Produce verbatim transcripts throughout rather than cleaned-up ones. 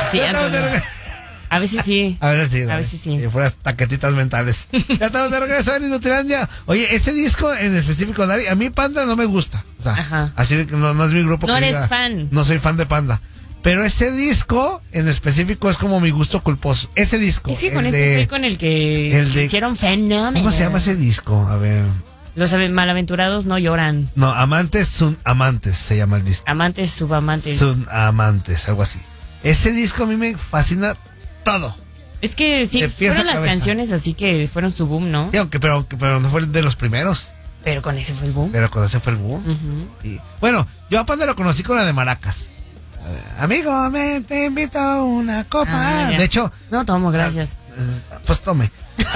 Sí, Antonio. A veces sí. A veces sí. A veces sí. Y fueras taquetitas mentales. Ya estamos de regreso en Inutilandia. Oye, este disco en específico, Dari, a mí Panda no me gusta. O sea, Ajá. así que no, no es mi grupo. No que eres diga, fan. No soy fan de Panda. Pero ese disco en específico es como mi gusto culposo. Ese disco. Y sí, con el ese de, fue con el que el de, hicieron fenómeno. ¿Cómo se llama ese disco? A ver. Los malaventurados no lloran. No, Amantes son Amantes, se llama el disco. Amantes, subamantes. Son Amantes, algo así. Ese disco a mí me fascina todo. Es que sí, fueron las cabeza. canciones así que fueron su boom, ¿no? Sí, aunque, pero, pero no fue de los primeros. Pero con ese fue el boom. Pero con ese fue el boom. Uh-huh. Y, bueno, yo a Panda lo conocí con la de Maracas. Amigo, me te invito a una copa. Ah, de hecho. No tomo, gracias. Uh, pues tome.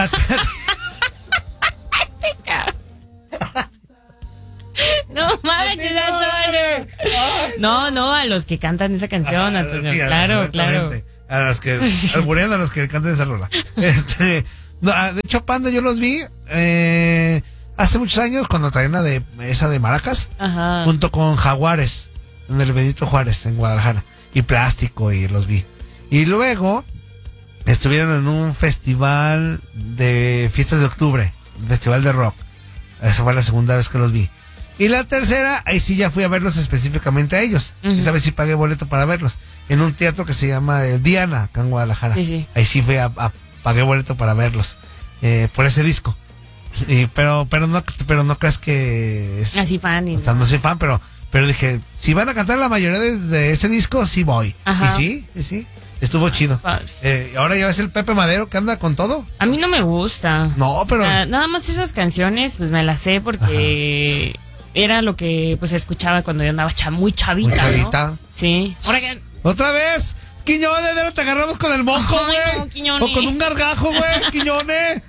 No manches, Antonio. No, no, a los que cantan esa canción, Antonio. Ah, claro, claro. A los que, albureando a los que cantan esa rola. Este, no, de hecho, Panda yo los vi eh, hace muchos años cuando traían la de esa de Maracas. Ajá. Junto con Jaguares, en el Benito Juárez, en Guadalajara. Y Plástico, y los vi. Y luego estuvieron en un festival de fiestas de octubre, un festival de rock. Esa fue la segunda vez que los vi. Y la tercera, ahí sí ya fui a verlos específicamente a ellos. Uh-huh. Esa vez sí pagué boleto para verlos. En un teatro que se llama eh, Diana, acá en Guadalajara. Sí, sí. Ahí sí fui a, a pagué boleto para verlos. Eh, por ese disco. Y, pero, pero no, pero no creas que es, así fan. Y o sea, no. no soy fan, pero, pero dije, si van a cantar la mayoría de, de ese disco, sí voy. Ajá. Y sí, y sí. Estuvo chido. Eh, ahora ya ves el Pepe Madero que anda con todo. A mí no me gusta. No, pero... Uh, nada más esas canciones, pues me las sé porque ajá. Era lo que pues escuchaba cuando yo andaba cha, muy chavita, muy chavita. ¿No? Sí. Ahora que... ¿Otra vez? Quiñones, de te agarramos con el moco, güey. No, o con un gargajo, güey, Quiñones.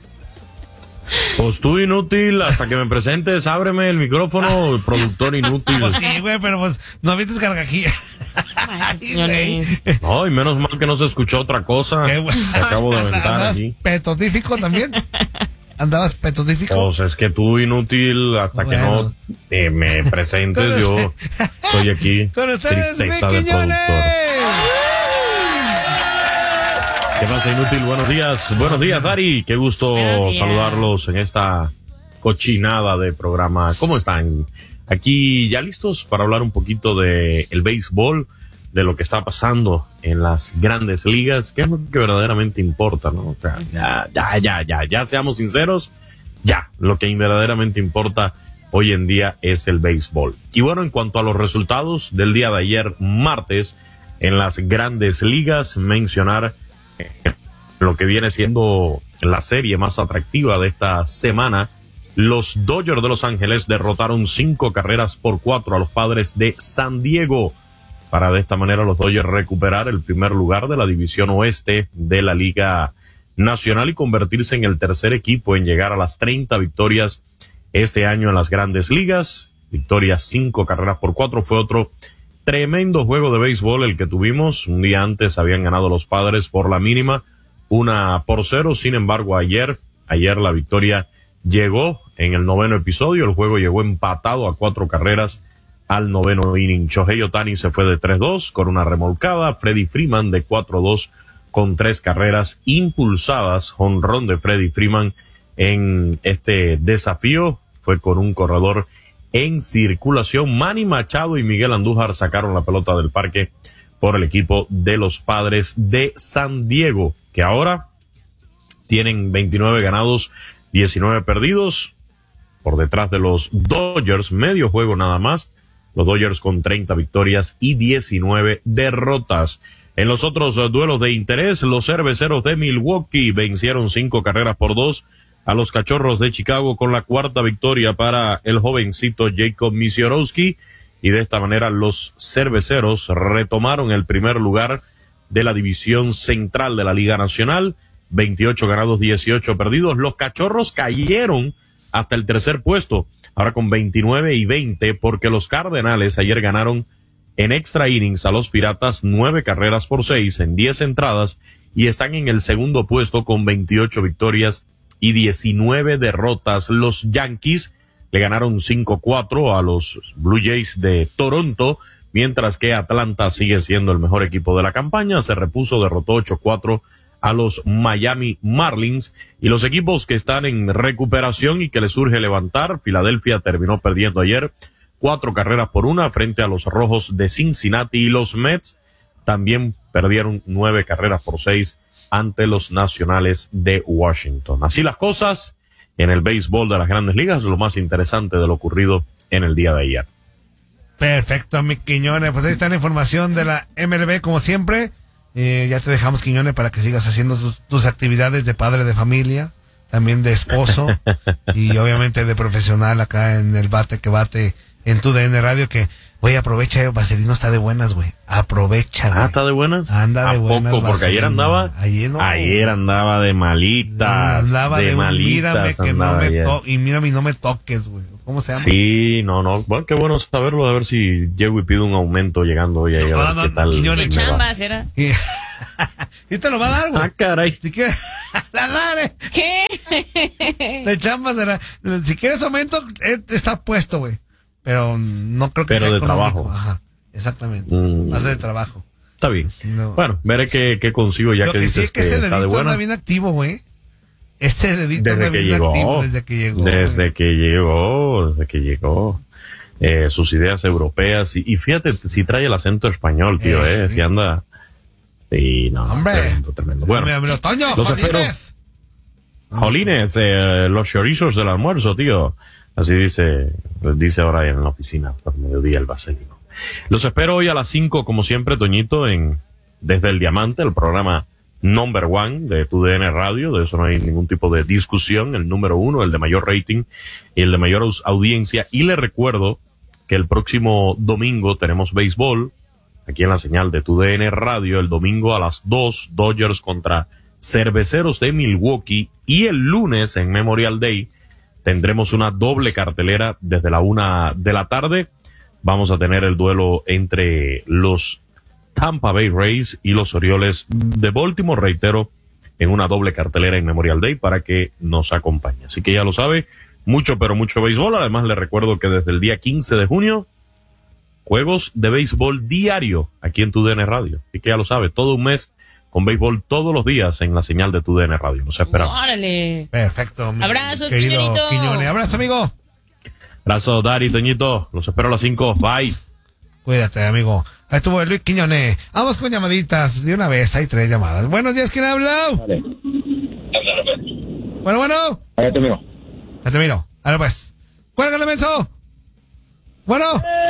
Pues tú inútil, hasta que me presentes, ábreme el micrófono, el productor inútil. Pues sí, güey, pero pues no avientes gargajilla. Ay, no, y menos mal que no se escuchó otra cosa. Qué bueno. Te acabo de aventar aquí. ¿Petotífico también? ¿Andabas petotífico? Pues es que tú inútil, hasta bueno. que no eh, me presentes, yo estoy aquí. Con ustedes, tristeza de productor. ¿Qué pasa, inútil? Buenos días. Buenos días, Dari. Qué gusto días. saludarlos en esta cochinada de programa. ¿Cómo están? Aquí ya listos para hablar un poquito de el béisbol, de lo que está pasando en las grandes ligas, que es lo que verdaderamente importa, ¿no? O sea, ya, ya, ya, ya, ya seamos sinceros, ya, lo que verdaderamente importa hoy en día es el béisbol. Y bueno, en cuanto a los resultados del día de ayer, martes, en las grandes ligas, mencionar lo que viene siendo la serie más atractiva de esta semana. Los Dodgers de Los Ángeles derrotaron cinco carreras por cuatro a los Padres de San Diego, para de esta manera los Dodgers recuperar el primer lugar de la división oeste de la Liga Nacional y convertirse en el tercer equipo en llegar a las treinta victorias este año en las grandes ligas. Victoria cinco carreras por cuatro, fue otro tremendo juego de béisbol el que tuvimos. Un día antes habían ganado los Padres por la mínima, una por cero. Sin embargo, ayer, ayer la victoria llegó en el noveno episodio. El juego llegó empatado a cuatro carreras al noveno inning. Shohei Ohtani se fue de tres dos con una remolcada. Freddie Freeman de cuatro dos con tres carreras impulsadas. Jonrón de Freddie Freeman en este desafío fue con un corredor en circulación. Manny Machado y Miguel Andújar sacaron la pelota del parque por el equipo de los Padres de San Diego, que ahora tienen veintinueve ganados, diecinueve perdidos, por detrás de los Dodgers, medio juego nada más, los Dodgers con treinta victorias y diecinueve derrotas. En los otros duelos de interés, los cerveceros de Milwaukee vencieron cinco carreras por dos a los Cachorros de Chicago con la cuarta victoria para el jovencito Jacob Misiorowski, y de esta manera los cerveceros retomaron el primer lugar de la división central de la Liga Nacional, veintiocho ganados, dieciocho perdidos. Los Cachorros cayeron hasta el tercer puesto, ahora con veintinueve y veinte, porque los Cardenales ayer ganaron en extra innings a los Piratas nueve carreras por seis en diez entradas y están en el segundo puesto con veintiocho victorias y diecinueve derrotas. Los Yankees le ganaron cinco cuatro a los Blue Jays de Toronto, mientras que Atlanta sigue siendo el mejor equipo de la campaña. Se repuso, derrotó ocho cuatro a los Miami Marlins. Y los equipos que están en recuperación y que les surge levantar, Filadelfia terminó perdiendo ayer cuatro carreras por una frente a los Rojos de Cincinnati, y los Mets también perdieron nueve carreras por seis ante los Nacionales de Washington. Así las cosas en el béisbol de las Grandes Ligas, lo más interesante de lo ocurrido en el día de ayer. Perfecto, mi Quiñones. Pues ahí está la información de la M L B, como siempre. Eh, ya te dejamos, Quiñones, para que sigas haciendo tus, tus actividades de padre de familia, también de esposo y obviamente de profesional acá en el bate que bate en tu D N Radio, que, güey, aprovecha, Vaselino está de buenas, güey. Aprovecha, güey. Ah, ¿está de buenas? Anda de ¿A buenas, poco? Porque ayer andaba, ayer, no, ayer andaba de malitas. Andaba de, de malitas. Mírame que no me to- y mírame y no me toques, güey. ¿Cómo se llama? Sí, no, no. Bueno, qué bueno saberlo, a ver si llego y pido un aumento llegando hoy ahí. No, a ver no, qué no, tal. ¿Qué chamba será? Y te lo va a dar, güey. Ah, caray. Si quieres, la daré. ¿Qué? De chamba será. Si quieres aumento, eh, está puesto, güey. Pero no creo que Pero sea de económico. trabajo. Ajá, exactamente. Mm. Más de trabajo. Está bien. No. Bueno, veré qué, qué consigo ya Lo que, que dices sí es que, que ese está de dedito buena. anda bien activo, güey. Ese dedito Desde anda que bien llegó. activo desde que llegó. Desde güey. que llegó, desde que llegó. Eh, sus ideas europeas. Y, y fíjate, si trae el acento español, tío, Eh, eh. sí. Si anda. Sí, no, Hombre. tremendo, tremendo. Bueno, Hombre, hombre, Toño, los Jolines. espero. Jolines, eh, los chorizos del almuerzo, tío. Así dice, dice ahora en la oficina, por mediodía el Vaselino. Los espero hoy a las cinco, como siempre, Toñito, en Desde el Diamante, el programa number one de tu D N Radio. De eso no hay ningún tipo de discusión. El número uno, el de mayor rating y el de mayor aus- audiencia. Y le recuerdo que el próximo domingo tenemos béisbol aquí en la señal de tu D N Radio. El domingo a las dos, Dodgers contra Cerveceros de Milwaukee. Y el lunes, en Memorial Day, tendremos una doble cartelera desde la una de la tarde. Vamos a tener el duelo entre los Tampa Bay Rays y los Orioles de Baltimore, reitero, en una doble cartelera en Memorial Day para que nos acompañe. Así que ya lo sabe, mucho pero mucho béisbol. Además le recuerdo que desde el día quince de junio, juegos de béisbol diario aquí en tu D N Radio. Así que ya lo sabe, todo un mes con béisbol todos los días en la señal de tu D N Radio. Nos esperamos. Órale. Perfecto. mi Abrazos, querido Quiñonito. Quiñones. Abrazo, amigo. Abrazo, Dari, Toñito. Los espero a las cinco. Bye. Cuídate, amigo. Ahí estuvo Luis Quiñones. Vamos con llamaditas de una vez. Hay tres llamadas. Buenos días, ¿quién habla? Vale. Bueno, bueno. Ahí te miro. Ya te miro. Ahora pues. ¡Cuélgale, menso! Bueno.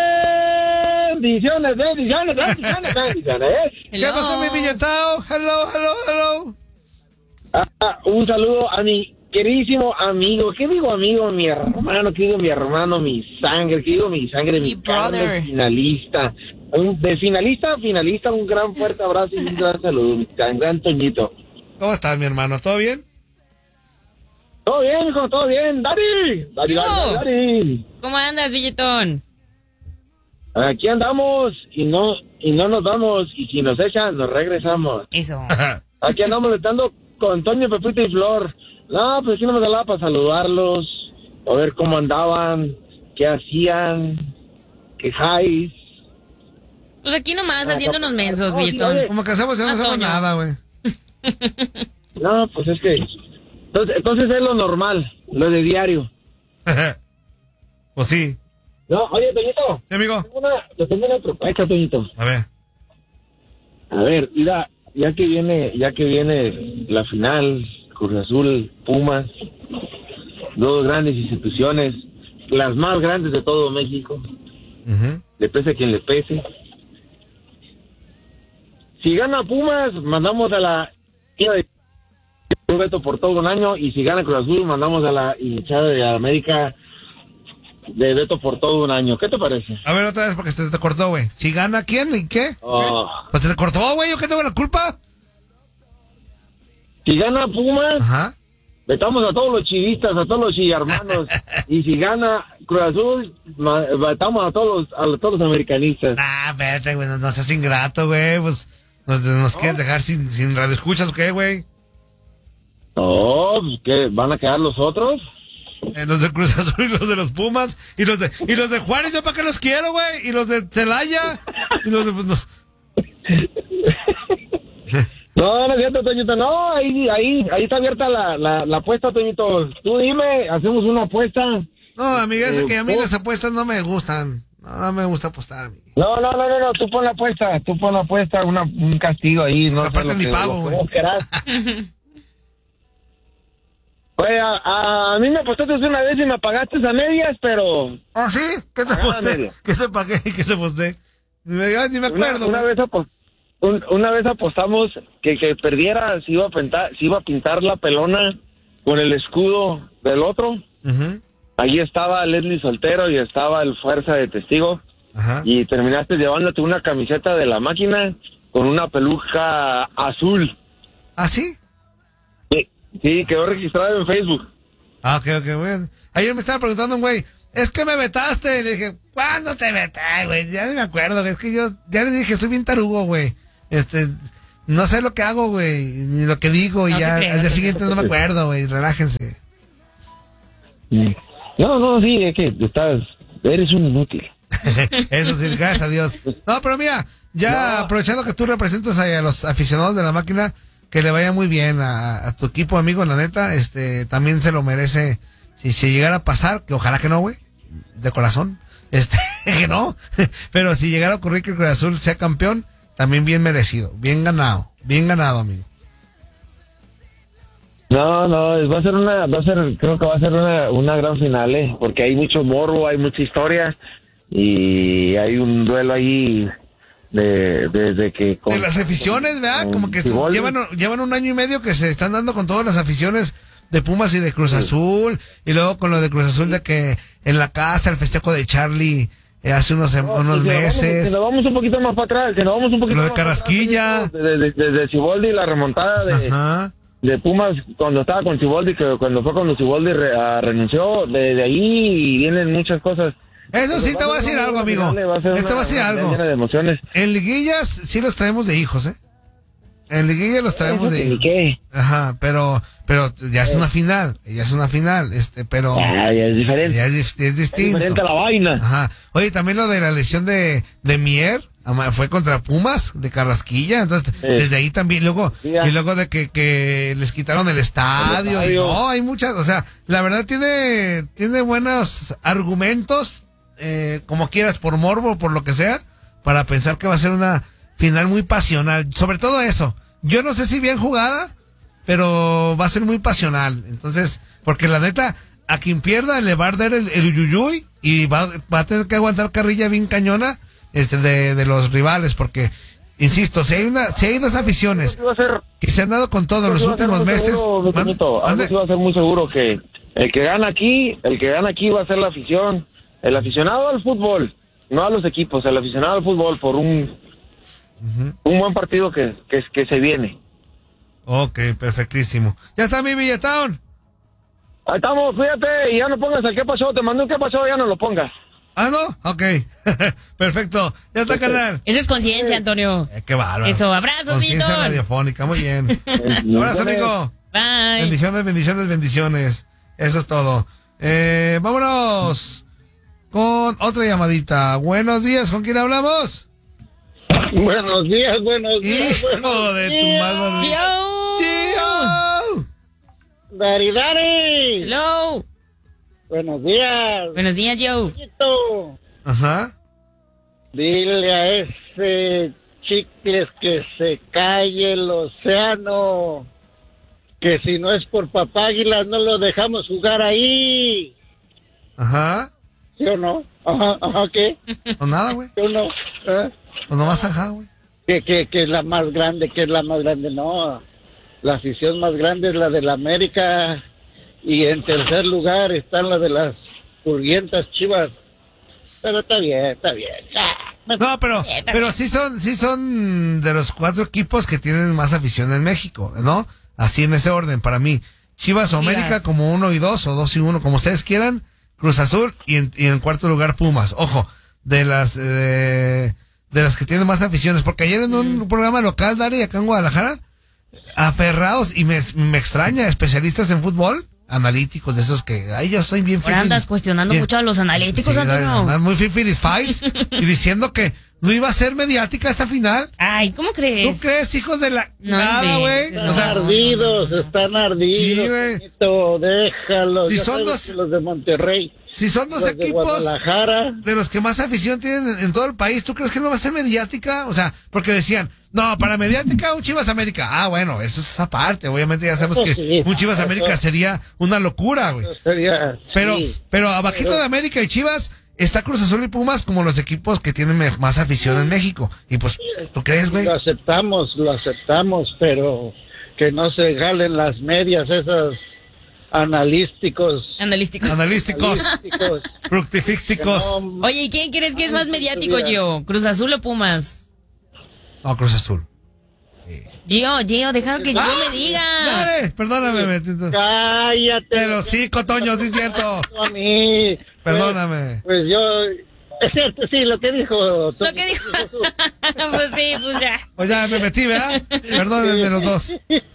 Bendiciones, bendiciones, bendiciones, bendiciones. ¿Qué pasó, mi billetao? Hello, hello, hello. Ah, un saludo a mi queridísimo amigo. ¿Qué digo amigo? Mi hermano, ¿qué digo mi hermano? Mi sangre, ¿qué digo mi sangre? Mi, Mi carne, brother. finalista. Un, de finalista a finalista, un gran fuerte abrazo y un gran saludo. Mi gran, gran Toñito. ¿Cómo estás, mi hermano? ¿Todo bien? Todo bien, hijo, todo bien. Dari, Dari, Yo. Dari, Dari. ¿Cómo andas, billetón? Aquí andamos y no y no nos vamos. Y si nos echan, nos regresamos. Eso. Aquí andamos molestando con Toño, Pepita y Flor. No, pues sí no me hablaba para saludarlos, a ver cómo andaban, qué hacían, qué jais. Pues aquí nomás haciéndonos mensos, No, sí, billetón. oye. Como que hacemos y no Ah, hacemos Toño. nada, güey. No, pues es que... Entonces, entonces es lo normal, lo de diario. Pues sí. No, oye, Toñito, ¿Sí, amigo? tengo una, te tengo una propuesta, Toñito. A ver. A ver, mira, ya que viene, ya que viene la final, Cruz Azul, Pumas, dos grandes instituciones, las más grandes de todo México, Ujú. le pese a quien le pese. Si gana Pumas, mandamos a la un veto por todo un año, y si gana Cruz Azul, mandamos a la hinchada de América de veto por todo un año. ¿Qué te parece? A ver, otra vez porque se te cortó, güey. ¿Si gana quién y qué? Oh. Pues se te cortó, güey. ¿Yo qué tengo la culpa? Si gana Pumas, Ajá. vetamos a todos los chivistas, a todos los chillarmanos. Y si gana Cruz Azul, ma- vetamos a todos los, a todos los americanistas. Ah, espérate, güey. No, no seas ingrato, güey. Pues nos, nos quieres dejar sin, sin radio escuchas, ¿o qué, güey? No, pues, ¿qué? ¿Van a quedar los otros? Eh, los de Cruz Azul y los de los Pumas y los de y los de Juárez, ¿yo para qué los quiero, güey? Y los de Celaya Y no, pues, no. No, no es cierto, Toñito. No, ahí, ahí, ahí está abierta la, la, la apuesta, Toñito. Tú dime, hacemos una apuesta. No, amiga, es eh, que a mí ¿tú? las apuestas no me gustan. No, no me gusta apostar, amigo. No, no, no, no, no, tú pon la apuesta, tú pon la apuesta, una, un castigo ahí. No aparte ni pago, güey. Oye, a, a mí me apostaste una vez y me pagaste a medias, pero... ¿Ah, sí? ¿Qué te aposté? ¿Qué se pagué y qué se aposté? Ni me, ni me acuerdo. Una, una, vez apost, un, una vez apostamos que que perdiera si iba a pintar, si iba a pintar la pelona con el escudo del otro. Uh-huh. Allí estaba Leslie Soltero y estaba el Fuerza de Testigo. Ajá. Y terminaste llevándote una camiseta de la máquina con una peluca azul. ¿Ah, sí? Sí, sí, quedó registrado en Facebook. Ah, ok, ok, bueno. Ayer me estaba preguntando un güey, es que me vetaste. Le dije, ¿cuándo te veté, güey? Ya ni me acuerdo, es que yo, ya les dije, soy bien tarugo, güey. Este, no sé lo que hago, güey, ni lo que digo, y no ya al día siguiente no me acuerdo, güey, relájense. No, no, sí, es que estás, eres un inútil. Eso sí, gracias a Dios. No, pero mira, ya no. Aprovechando que tú representas a los aficionados de la máquina, que le vaya muy bien a, a tu equipo, amigo, la neta, este, también se lo merece. Si se llegara a pasar, que ojalá que no, güey, de corazón, este, que no, pero si llegara a ocurrir que el Cruz Azul sea campeón, también bien merecido, bien ganado, bien ganado, amigo. No, no, va a ser una, va a ser, creo que va a ser una, una gran final, eh, porque hay mucho morbo, hay mucha historia. Y hay un duelo ahí de, de, de que... Con, de las aficiones, ¿verdad? Como que su, llevan, llevan un año y medio que se están dando con todas las aficiones de Pumas y de Cruz Azul. Y luego con lo de Cruz Azul de que en la casa, el festejo de Charlie eh, hace unos, no, unos que meses. Nos, que nos vamos un poquito más para atrás, que nos vamos un poquito lo de más Carrasquilla. Desde de, de, de Siboldi, la remontada de... Ajá. De Pumas cuando estaba con Siboldi, que cuando fue cuando Siboldi re, a, renunció, de, de ahí vienen muchas cosas. Eso sí te voy a decir algo, amigo. Te voy a decir algo. En liguillas sí los traemos de hijos, ¿eh? En liguillas los traemos de hijos. ¿Qué? Ajá, pero pero ya es una final, ya es una final, este, pero ya, ya es diferente. Ya es, es distinto. Es diferente a la vaina. Ajá. Oye, también lo de la lesión de de Mier fue contra Pumas de Carrasquilla, entonces sí. Desde ahí también luego sí, y luego de que, que les quitaron el estadio, el estadio. Y no, hay muchas, o sea, la verdad tiene tiene buenos argumentos. Eh, como quieras, por morbo, por lo que sea, para pensar que va a ser una final muy pasional. Sobre todo eso. Yo no sé si bien jugada, pero va a ser muy pasional. Entonces, porque la neta, a quien pierda le va a arder el, el yuyuy y va, va a tener que aguantar carrilla bien cañona este, de, de los rivales, porque, insisto, si hay una, si hay dos aficiones que se han dado con todo en los últimos meses. Seguro, man, man, va a ser muy seguro que el que gana aquí, el que gana aquí va a ser la afición. El aficionado al fútbol, no a los equipos, el aficionado al fútbol por un uh-huh. un buen partido que, que, que se viene. Ok, perfectísimo. Ya está mi billetón. Ahí estamos, cuídate y ya no pongas el qué pasó, te mandé un qué pasó, ya no lo pongas. Ah, ¿no? Ok, perfecto. Ya está, canal. Eso es conciencia, Antonio. Eh, qué bárbaro. Eso, abrazos, conciencia radiofónica, muy bien. Abrazo, amigo. Bye. Bendiciones, bendiciones, bendiciones. Eso es todo. Eh, vámonos con otra llamadita. Buenos días, ¿con quién hablamos? Buenos días, buenos días. Hijo buenos de días. Tu madre. Yo. Yo. Dari, Dari. Hello. Buenos días. Buenos días, Joe. Ajá. Dile a ese Chicles que se calle el océano. Que si no es por Papá Águila no lo dejamos jugar ahí. Ajá. ¿Sí o no? Ajá, ajá, ¿qué? O nada, güey. ¿Sí o no? ¿Eh? O nomás ajá, güey. Que, que, que es la más grande, que es la más grande, no. La afición más grande es la de la América. Y en tercer lugar están las de las Purguientas Chivas. Pero está bien, está bien. No, pero, pero sí son, sí son de los cuatro equipos que tienen más afición en México, ¿no? Así en ese orden, para mí. Chivas o América como uno y dos, o dos y uno, como ustedes quieran. Cruz Azul y en, y en cuarto lugar Pumas. Ojo, de las eh, de las que tienen más aficiones. Porque ayer en un mm. programa local, Dari, acá en Guadalajara, aferrados, y me, me extraña, especialistas en fútbol, analíticos de esos que, ay, yo soy bien... Ahora andas cuestionando bien, mucho a los analíticos, sí, Antonio. Andan muy fifiris fais y diciendo que no iba a ser mediática esta final. Ay, ¿cómo crees? ¿Tú crees, hijos de la... No, nada, güey? Están o sea, ardidos, están ardidos. Sí, güey. Déjalos. Si son dos... Los de Monterrey. Si son dos los equipos de, de los que más afición tienen en, en todo el país, ¿tú crees que no va a ser mediática? O sea, porque decían, no, para mediática un Chivas América. Ah, bueno, eso es aparte. Obviamente ya sabemos que sí, un Chivas América sería una locura, güey. Sería, pero, sí, pero abajito pero... de América y Chivas está Cruz Azul y Pumas como los equipos que tienen más afición en México. Y pues, ¿tú crees, güey? Lo aceptamos, lo aceptamos, pero que no se jalen las medias esas... Analísticos. Analísticos. Analísticos. Fructifísticos. No, oye, ¿y quién crees que es más mediático, Gio? ¿Cruz Azul o Pumas? No, Cruz Azul. Sí. Gio, Gio, déjalo que Gio ¡Ah! me diga. Dale, perdóname. Betito. Cállate. Te lo cico, Toño, sí es cierto. A mí. Perdóname. Pues, pues yo... Es cierto, sí, lo que dijo. Lo que dijo. Pues sí, pues ya. Pues ya me metí, ¿verdad? Perdónenme los dos.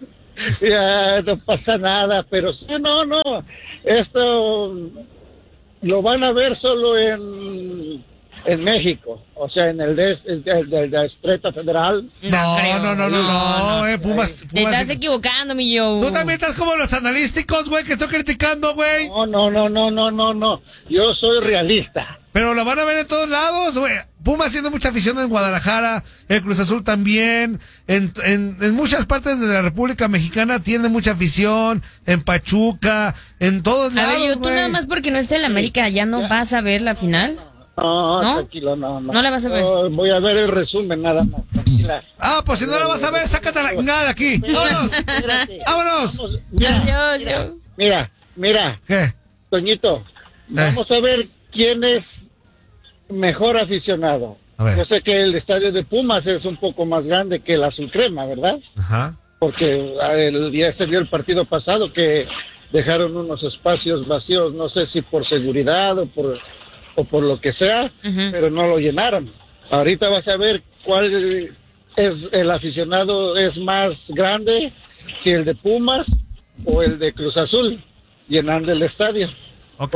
Ya, no pasa nada, pero sí, no, no, esto lo van a ver solo en en México, o sea, en el de, el, el, el, el Distrito Federal. No, no, no, no, no, no, no, eh, Pumas, Pumas. Te estás equivocando, mi yo. Tú también estás como los analísticos, güey, que estoy criticando, güey. No, no, no, no, no, no, no, yo soy realista. Pero lo van a ver en todos lados, güey. Pumas tiene mucha afición en Guadalajara, el Cruz Azul también, en, en, en muchas partes de la República Mexicana tiene mucha afición, en Pachuca, en todos lados. A ver, yo, tú nada más porque no está en la América, ¿ya no vas a ver la final? No, ¿No? tranquilo, no, no. ¿No la vas a ver? No, voy a ver el resumen nada más, tranquila. Ah, pues si no la vas a ver, sácate la nada de aquí. ¡Vámonos! ¡Vámonos! Vamos, mira, mira, mira, mira. ¿Qué? Toñito, vamos eh. a ver quién es mejor aficionado. Yo sé que el estadio de Pumas es un poco más grande que el Azul Crema, ¿verdad? Ajá. Porque el, ya se vio el partido pasado que dejaron unos espacios vacíos, no sé si por seguridad o por o por lo que sea, uh-huh. pero no lo llenaron. Ahorita vas a ver cuál es el aficionado es más grande, si el de Pumas o el de Cruz Azul, llenando el estadio. Ok.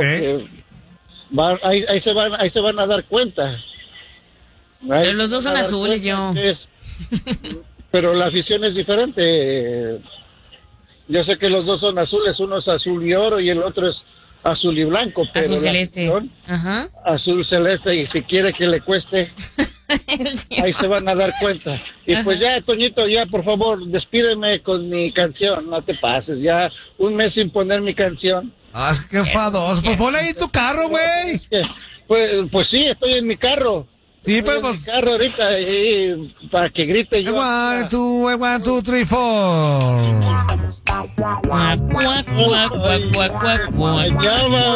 Va, ahí, ahí, se van, ahí se van a dar cuenta. Ahí pero los dos son azules, yo. Es, pero la afición es diferente. Yo sé que los dos son azules, uno es azul y oro y el otro es azul y blanco. Pero azul celeste. Ajá. Azul celeste, y si quiere que le cueste, ahí se van a dar cuenta. Y ajá. Pues ya, Toñito, ya por favor, despídeme con mi canción, no te pases. Ya un mes sin poner mi canción. Ah, qué enfadoso. Pues ponle ahí tu carro, güey. Pues, pues sí, estoy en mi carro. Sí, pero pues. En mi carro ahorita, y, para que grite yo. One, two, one, two, three, four. Ya va.